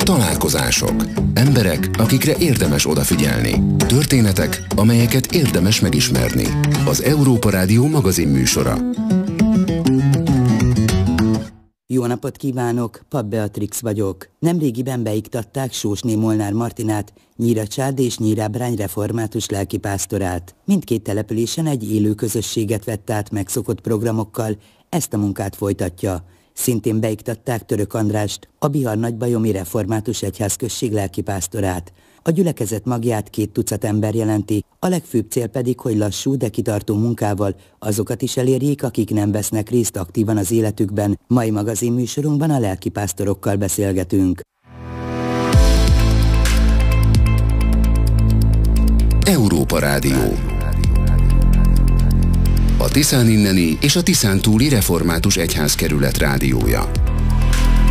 Találkozások. Emberek, akikre érdemes odafigyelni. Történetek, amelyeket érdemes megismerni. Az Európa Rádió magazin műsora. Jó napot kívánok, Papp Beatrix vagyok. Nemrégiben beiktatták Sósné Molnár Martinát, Nyíracsád és Nyírábrány református lelkipásztorát. Mindkét településen egy élő közösséget vett át megszokott programokkal, ezt a munkát folytatja. Szintén beiktatták Török Andrást, a Bihar-Nagybajomi református egyházközség lelkipásztorát. A gyülekezet magját 2 tucat ember jelenti, a legfőbb cél pedig, hogy lassú, de kitartó munkával azokat is elérjék, akik nem vesznek részt aktívan az életükben. Mai magazinműsorunkban a lelkipásztorokkal beszélgetünk. Európa Rádió. A Tiszán inneni és a Tiszántúli református egyházkerület rádiója.